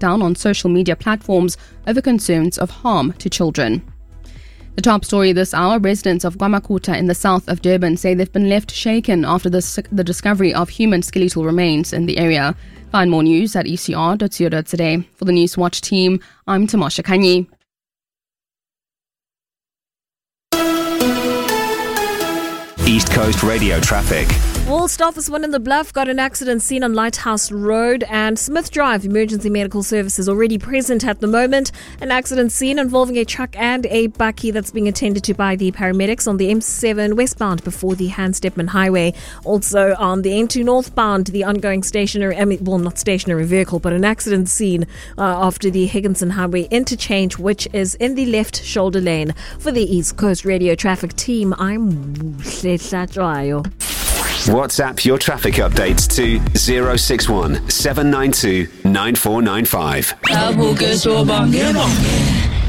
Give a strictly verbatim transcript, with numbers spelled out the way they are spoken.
down on social media platforms over concerns of harm to children. The top story this hour, residents of KwaMakhutha in the south of Durban say they've been left shaken after the, the discovery of human skeletal remains in the area. Find more news at e c r dot co dot za. For the Newswatch team, I'm Tamasha Kanyi. East Coast Radio traffic. Woolstoffers one in the Bluff got an accident seen on Lighthouse Road, and Smith Drive Emergency Medical Services already present at the moment. An accident scene involving a truck and a bakkie that's being attended to by the paramedics on the M seven westbound before the Hans Stepman Highway. Also on the M two northbound, the ongoing stationary, I mean, well, not stationary vehicle, but an accident scene uh, after the Higginson Highway interchange, which is in the left shoulder lane. For the East Coast Radio traffic team, I'm Shlatrayo. WhatsApp your traffic updates to zero six one seven nine two nine four nine five.